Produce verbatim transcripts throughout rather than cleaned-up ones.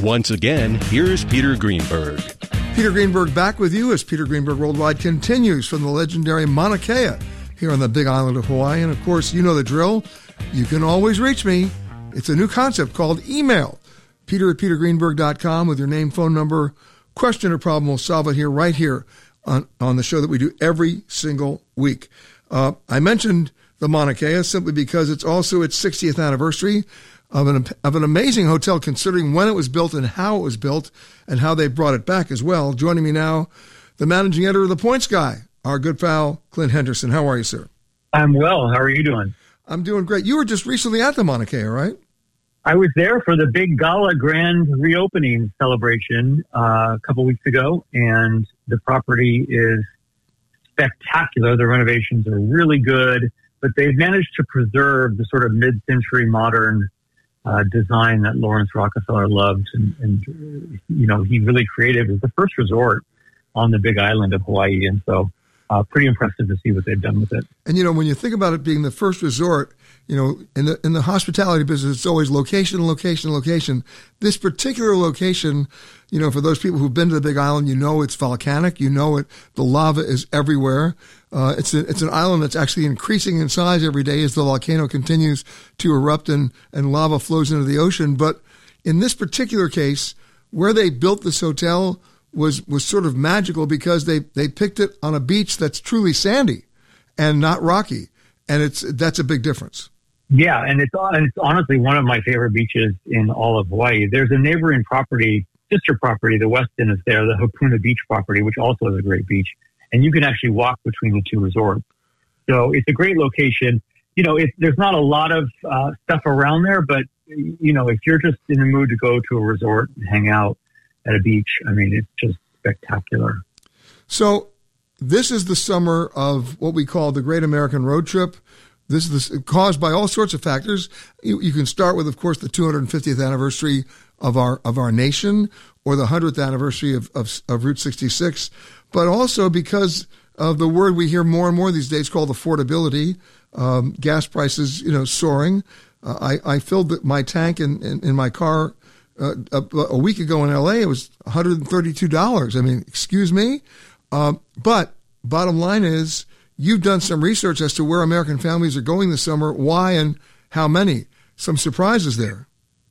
Once again, here's Peter Greenberg. Peter Greenberg back with you as Peter Greenberg Worldwide continues from the legendary Mauna Kea here on the Big Island of Hawaii. And of course, you know the drill. You can always reach me. It's a new concept called email. Peter at peter greenberg dot com with your name, phone number, question or problem. We'll solve it here, right here on, on the show that we do every single week. Uh, I mentioned the Mauna Kea simply because it's also its sixtieth anniversary of an of an amazing hotel, considering when it was built and how it was built and how they brought it back as well. Joining me now, the managing editor of The Points Guy, our good pal, Clint Henderson. How are you, sir? I'm well. How are you doing? I'm doing great. You were just recently at the Mauna Kea, right? I was there for the big gala grand reopening celebration uh, a couple weeks ago, and the property is spectacular. The renovations are really good, but they've managed to preserve the sort of mid-century modern uh, design that Lawrence Rockefeller loved, and, and you know, he really created. It was the first resort on the Big Island of Hawaii, and so uh, pretty impressive to see what they've done with it. And you know, when you think about it being the first resort, you know, in the in the hospitality business, it's always location, location, location. This particular location, you know, for those people who've been to the Big Island, you know it's volcanic. You know it. The lava is everywhere. Uh, it's a, it's an island that's actually increasing in size every day as the volcano continues to erupt and, and lava flows into the ocean. But in this particular case, where they built this hotel was was sort of magical because they they picked it on a beach that's truly sandy and not rocky, and it's that's a big difference. Yeah, and it's, it's honestly one of my favorite beaches in all of Hawaii. There's a neighboring property, sister property, the Westin is there, the Hapuna Beach property, which also is a great beach. And you can actually walk between the two resorts. So it's a great location. You know, it, there's not a lot of uh, stuff around there, but, you know, if you're just in the mood to go to a resort and hang out at a beach, I mean, it's just spectacular. So this is the summer of what we call the Great American Road Trip. This is the, caused by all sorts of factors. You, you can start with, of course, the two hundred fiftieth anniversary of our of our nation, or the one hundredth anniversary of, of, of Route sixty-six, but also because of the word we hear more and more these days called affordability. Um, gas prices, you know, soaring. Uh, I, I filled my tank in, in, in my car uh, a, a week ago in L A. It was one hundred thirty-two dollars. I mean, excuse me. Um, but bottom line is, you've done some research as to where American families are going this summer, why and how many. Some surprises there.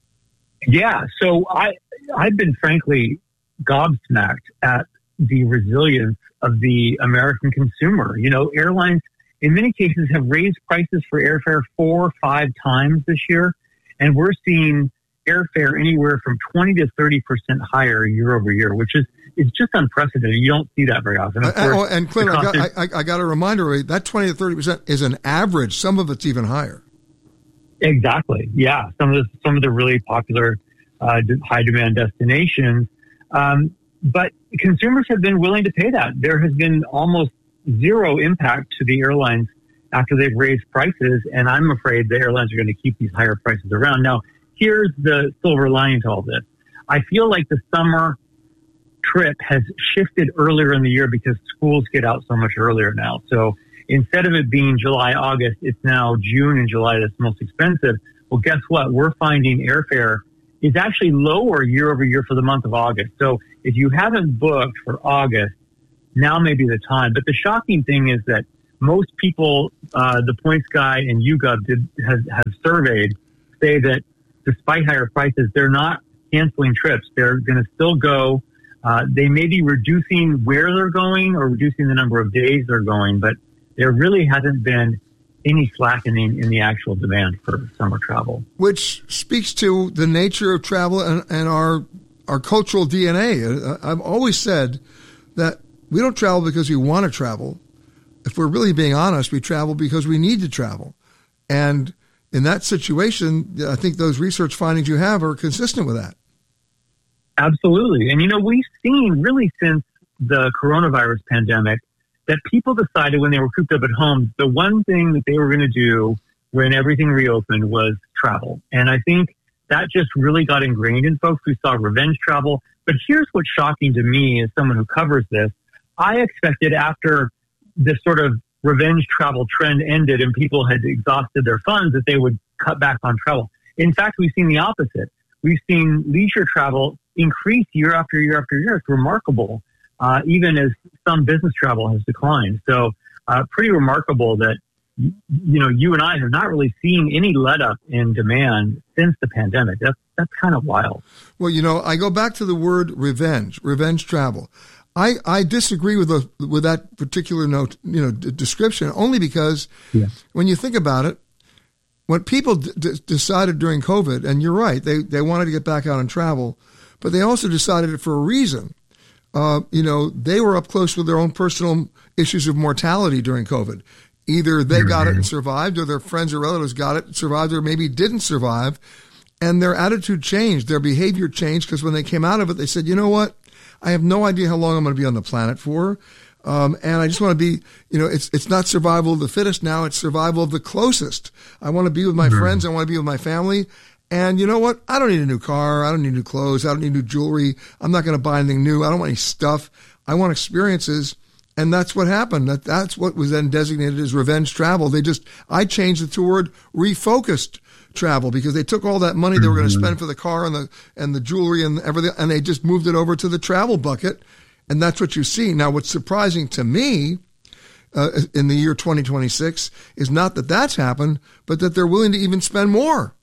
Yeah, so I, I've been frankly gobsmacked at the resilience of the American consumer. You know, airlines in many cases have raised prices for airfare four or five times this year, and we're seeing airfare anywhere from twenty to thirty percent higher year over year, which is it's just unprecedented. You don't see that very often. Of course, and, and Clint, I got, I, I got a reminder, that twenty to thirty percent is an average. Some of it's even higher. Exactly. Yeah. Some of the, some of the really popular uh, high demand destinations. Um, but consumers have been willing to pay that. There has been almost zero impact to the airlines after they've raised prices. And I'm afraid the airlines are going to keep these higher prices around. Now, here's the silver lining to all this. I feel like the summer trip has shifted earlier in the year because schools get out so much earlier now. So instead of it being July, August, it's now June and July that's most expensive. Well, guess what? We're finding airfare is actually lower year over year for the month of August. So if you haven't booked for August, now may be the time. But the shocking thing is that most people, uh, the Points Guy and YouGov did, has, have surveyed, say that despite higher prices, they're not canceling trips. They're going to still go. Uh, they may be reducing where they're going or reducing the number of days they're going, but there really hasn't been any slackening in the actual demand for summer travel. Which speaks to the nature of travel and, and our our cultural D N A. I've always said that we don't travel because we want to travel. If we're really being honest, we travel because we need to travel. And in that situation, I think those research findings you have are consistent with that. Absolutely. And, you know, we've seen really since the coronavirus pandemic that people decided when they were cooped up at home, the one thing that they were going to do when everything reopened was travel. And I think that just really got ingrained in folks. We saw revenge travel. But here's what's shocking to me as someone who covers this. I expected after this sort of revenge travel trend ended and people had exhausted their funds that they would cut back on travel. In fact, we've seen the opposite. We've seen leisure travel increased year after year after year. It's remarkable, uh, even as some business travel has declined. So uh, pretty remarkable that, you know, you and I have not really seen any let up in demand since the pandemic. That's, that's kind of wild. Well, you know, I go back to the word revenge, revenge travel. I, I disagree with the, with that particular note, you know, d- description only because yeah. when you think about it, when people d- d- decided during COVID, and you're right, they, they wanted to get back out and travel, but they also decided it for a reason. Uh, you know, they were up close with their own personal issues of mortality during COVID. Either they mm-hmm. got it and survived, or their friends or relatives got it and survived, or maybe didn't survive. And their attitude changed, their behavior changed, because when they came out of it, they said, you know what? I have no idea how long I'm going to be on the planet for. Um, and I just want to be, you know, it's it's not survival of the fittest now, it's survival of the closest. I want to be with my mm-hmm. friends, I want to be with my family. And you know what? I don't need a new car, I don't need new clothes, I don't need new jewelry, I'm not going to buy anything new, I don't want any stuff. I want experiences. And that's what happened. That That's what was then designated as revenge travel. They just, I changed it to word refocused travel, because they took all that money they were going to spend for the car and the and the jewelry and everything, and they just moved it over to the travel bucket. And that's what you see. Now, what's surprising to me uh, in the year twenty twenty-six is not that that's happened, but that they're willing to even spend more.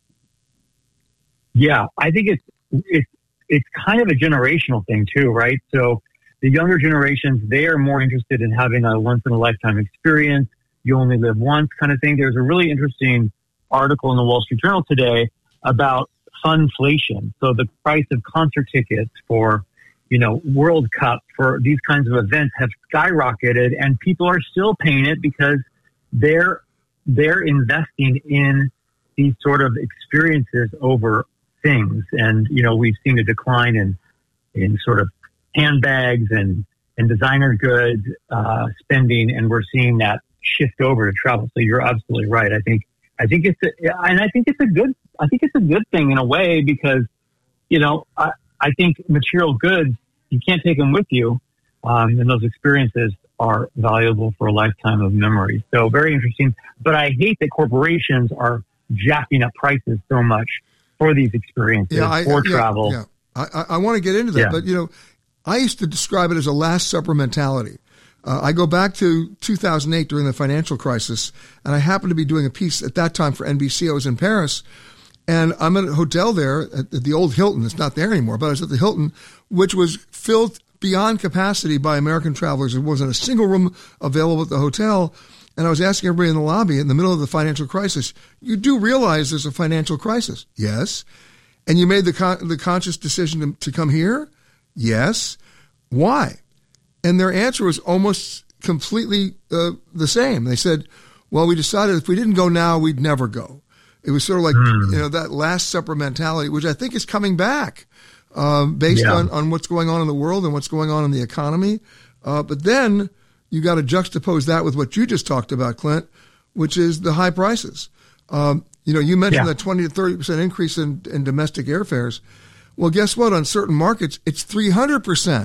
Yeah, I think it's it's it's kind of a generational thing too, right? So the younger generations, they are more interested in having a once in a lifetime experience. You only live once kind of thing. There's a really interesting article in the Wall Street Journal today about funflation. So the price of concert tickets for, you know, World Cup, for these kinds of events have skyrocketed, and people are still paying it because they're they're investing in these sort of experiences over things. And, you know, we've seen a decline in in sort of handbags and, and designer goods uh, spending, and we're seeing that shift over to travel. So you're absolutely right. I think I think it's a, and I think it's a good I think it's a good thing in a way, because, you know, I, I think material goods, you can't take them with you, um, and those experiences are valuable for a lifetime of memory. So very interesting. But I hate that corporations are jacking up prices so much for these experiences, yeah, I, for yeah, travel. Yeah. I, I want to get into that, yeah. but, you know, I used to describe it as a Last Supper mentality. Uh, I go back to two thousand eight during the financial crisis, and I happened to be doing a piece at that time for N B C. I was in Paris, and I'm at a hotel there at the old Hilton. It's not there anymore, but I was at the Hilton, which was filled beyond capacity by American travelers. There wasn't a single room available at the hotel. And I was asking everybody in the lobby in the middle of the financial crisis, you do realize there's a financial crisis? Yes. And you made the con- the conscious decision to, to come here? Yes. Why? And their answer was almost completely uh, the same. They said, well, we decided if we didn't go now, we'd never go. It was sort of like, mm. you know, that Last Supper mentality, which I think is coming back um, based yeah. on, on what's going on in the world and what's going on in the economy. Uh, but then you got to juxtapose that with what you just talked about, Clint, which is the high prices. Um, you know, you mentioned yeah. that twenty to thirty percent increase in, in domestic airfares. Well, guess what? On certain markets, it's three hundred percent.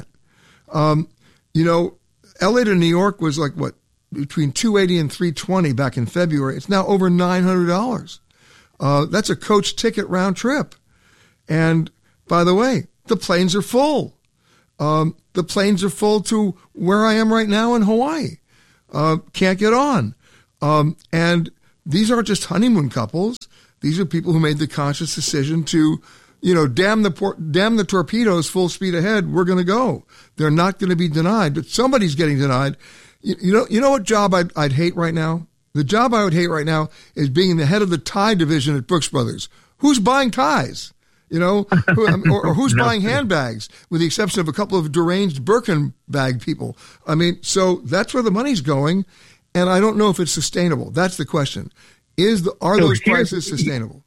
Um, you know, L A to New York was like, what, between two hundred eighty dollars and three hundred twenty dollars back in February. It's now over nine hundred dollars. Uh, that's a coach ticket round trip. And by the way, the planes are full. Um, the planes are full to where I am right now in Hawaii. Uh, can't get on. Um, and these aren't just honeymoon couples. These are people who made the conscious decision to, you know, damn the por- damn the torpedoes, full speed ahead. We're going to go. They're not going to be denied, but somebody's getting denied. You, you know, you know what job I'd, I'd hate right now? The job I would hate right now is being the head of the tie division at Brooks Brothers. Who's buying ties? You know, or, or who's no. buying handbags, with the exception of a couple of deranged Birkin bag people. I mean, so that's where the money's going, and I don't know if it's sustainable. That's the question. Is the are so those prices sustainable?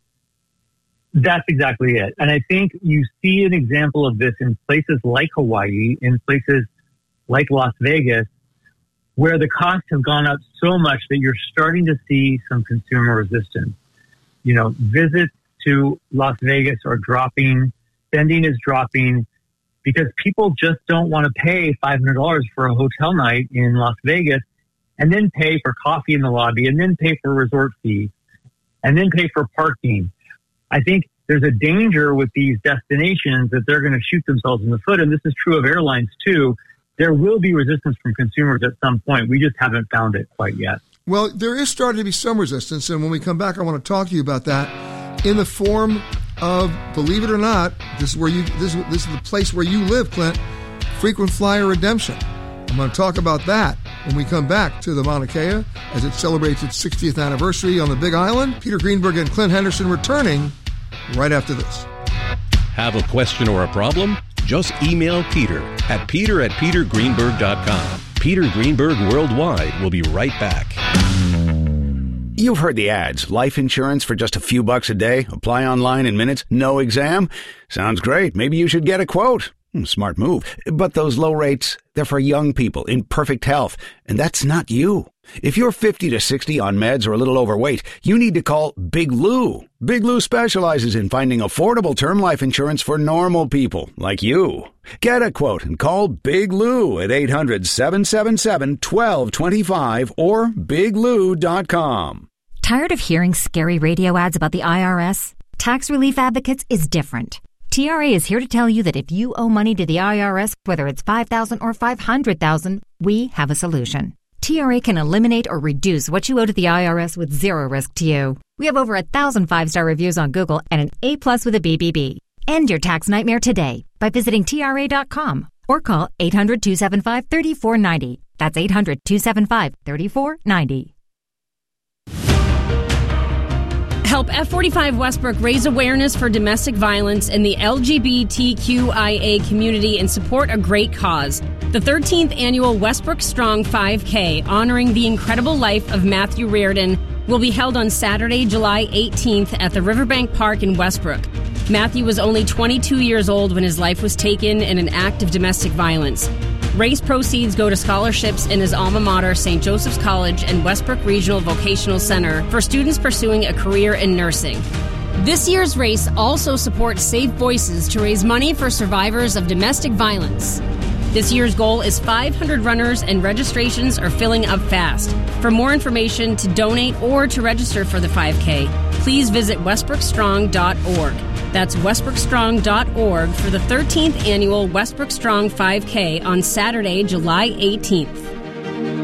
That's exactly it. And I think you see an example of this in places like Hawaii, in places like Las Vegas, where the costs have gone up so much that you're starting to see some consumer resistance. You know, visits to Las Vegas are dropping, spending is dropping, because people just don't want to pay five hundred dollars for a hotel night in Las Vegas and then pay for coffee in the lobby and then pay for resort fees and then pay for parking. I think there's a danger with these destinations that they're going to shoot themselves in the foot. And this is true of airlines too. There will be resistance from consumers at some point. We just haven't found it quite yet. Well, there is starting to be some resistance. And when we come back, I want to talk to you about that in the form of, believe it or not, this is where you, this, this is the place where you live, Clint, frequent flyer redemption. I'm going to talk about that when we come back to the Mauna Kea as it celebrates its sixtieth anniversary on the Big Island. Peter Greenberg and Clint Henderson returning right after this. Have a question or a problem? Just email Peter at peter at peter greenberg dot com. Peter Greenberg Worldwide will be right back. You've heard the ads. Life insurance for just a few bucks a day. Apply online in minutes. No exam. Sounds great. Maybe you should get a quote. Smart move. But those low rates, they're for young people in perfect health. And that's not you. If you're fifty to sixty on meds or a little overweight, you need to call Big Lou. Big Lou specializes in finding affordable term life insurance for normal people like you. Get a quote and call Big Lou at eight hundred, seven seven seven, one two two five or big lou dot com. Tired of hearing scary radio ads about the I R S? Tax Relief Advocates is different. T R A is here to tell you that if you owe money to the I R S, whether it's five thousand dollars or five hundred thousand dollars, we have a solution. T R A can eliminate or reduce what you owe to the I R S with zero risk to you. We have over a thousand five-star reviews on Google and an A plus with a B B B. End your tax nightmare today by visiting T R A dot com or call eight hundred, two seven five, three four nine zero. That's eight hundred, two seven five, three four nine zero. Help F forty-five Westbrook raise awareness for domestic violence in the L G B T Q I A community and support a great cause. The thirteenth annual Westbrook Strong five K, honoring the incredible life of Matthew Reardon, will be held on Saturday, July eighteenth at the Riverbank Park in Westbrook. Matthew was only twenty-two years old when his life was taken in an act of domestic violence. Race proceeds go to scholarships in his alma mater, Saint Joseph's College and Westbrook Regional Vocational Center for students pursuing a career in nursing. This year's race also supports Safe Voices to raise money for survivors of domestic violence. This year's goal is five hundred runners and registrations are filling up fast. For more information, to donate or to register for the five K, please visit westbrook strong dot org. That's westbrook strong dot org for the thirteenth annual Westbrook Strong five K on Saturday, July eighteenth.